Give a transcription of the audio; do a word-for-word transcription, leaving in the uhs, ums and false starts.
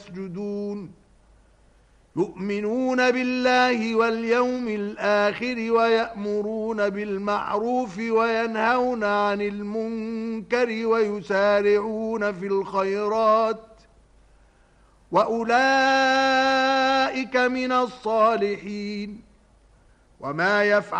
يسجدون يؤمنون بالله واليوم الآخر ويأمرون بالمعروف وينهون عن المنكر ويسارعون في الخيرات وأولئك من الصالحين وما يفعل